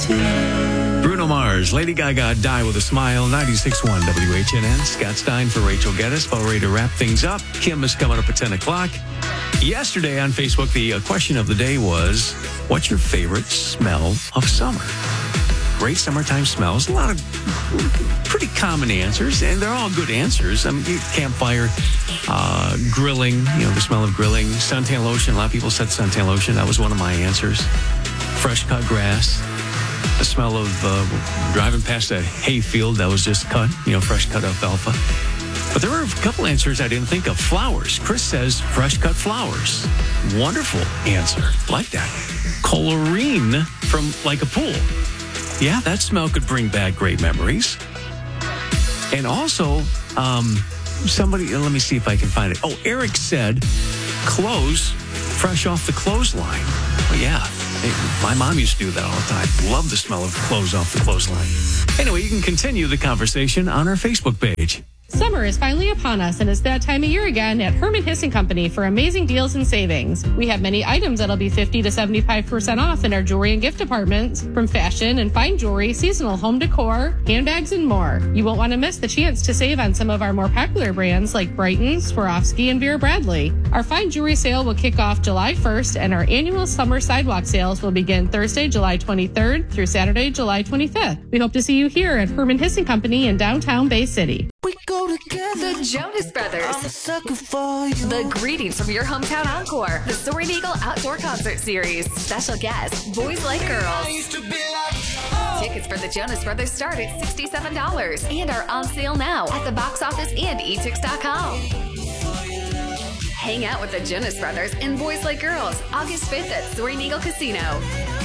Bruno Mars, Lady Gaga, Die With a Smile, 96.1 WHNN. Scott Stein for Rachel Geddes. About ready to wrap things up. Kim is coming up at 10 o'clock. Yesterday on Facebook, the question of the day was, what's your favorite smell of summer? Great summertime smells. A lot of pretty common answers, and they're all good answers. I mean, campfire, grilling, the smell of grilling, suntan lotion. A lot of people said suntan lotion. That was one of my answers. Fresh cut grass. The smell of driving past a hay field that was just cut, fresh cut alfalfa. But there were a couple answers I didn't think of. Flowers. Chris says fresh cut flowers. Wonderful answer. Like that. Colorine from like a pool. Yeah, that smell could bring back great memories. And also, somebody, let me see if I can find it. Oh, Eric said clothes fresh off the clothesline. Well, yeah. My mom used to do that all the time. Love the smell of clothes off the clothesline. Anyway, you can continue the conversation on our Facebook page. Summer is finally upon us, and it's that time of year again at Herman Hissing Company for amazing deals and savings. We have many items that'll be 50 to 75% off in our jewelry and gift departments, from fashion and fine jewelry, seasonal home decor, handbags, and more. You won't want to miss the chance to save on some of our more popular brands like Brighton, Swarovski, and Vera Bradley. Our fine jewelry sale will kick off July 1st, and our annual summer sidewalk sales will begin Thursday, July 23rd through Saturday, July 25th. We hope to see you here at Herman Hissing Company in downtown Bay City. We go together. The Jonas Brothers. I'm a sucker for you. The Greetings from Your Hometown Encore. The Soaring Eagle Outdoor Concert Series. Special guests, Boys Like Girls. Tickets for the Jonas Brothers start at $67 and are on sale now at the box office and etix.com. Hang out with the Jonas Brothers and Boys Like Girls August 5th at Soaring Eagle Casino.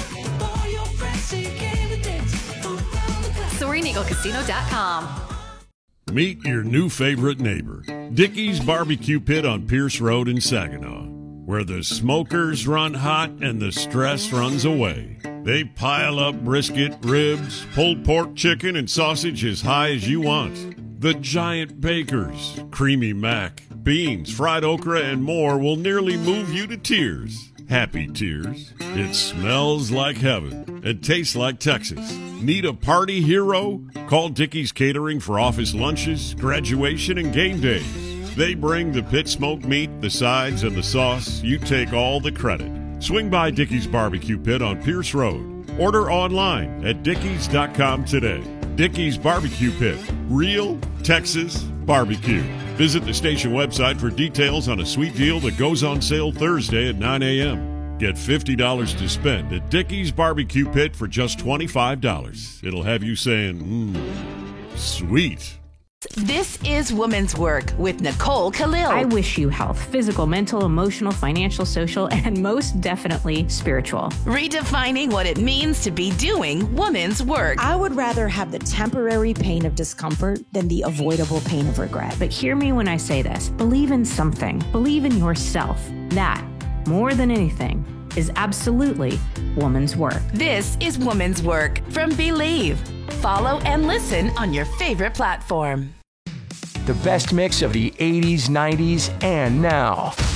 SoaringEagleCasino.com. Meet your new favorite neighbor, Dickey's Barbecue Pit on Pierce Road in Saginaw, where the smokers run hot and the stress runs away. They pile up brisket, ribs, pulled pork, chicken, and sausage as high as you want. The giant bakers, creamy mac, beans, fried okra, and more will nearly move you to tears. Happy tears. It smells like heaven and tastes like Texas. Need a party hero? Call Dickey's Catering for office lunches, graduation, and game days. They bring the pit smoked meat, the sides, and the sauce. You take all the credit. Swing by Dickey's Barbecue Pit on Pierce Road. Order online at dickeys.com today. Dickey's Barbecue Pit. Real Texas barbecue. Visit the station website for details on a sweet deal that goes on sale Thursday at 9 a.m. Get $50 to spend at Dickey's Barbecue Pit for just $25. It'll have you saying, sweet. This is Woman's Work with Nicole Khalil. I wish you health, physical, mental, emotional, financial, social, and most definitely spiritual. Redefining what it means to be doing woman's work. I would rather have the temporary pain of discomfort than the avoidable pain of regret. But hear me when I say this. Believe in something. Believe in yourself. That, more than anything, is absolutely woman's work. This is Woman's Work from Believe. Follow and listen on your favorite platform. The best mix of the 80s, 90s, and now.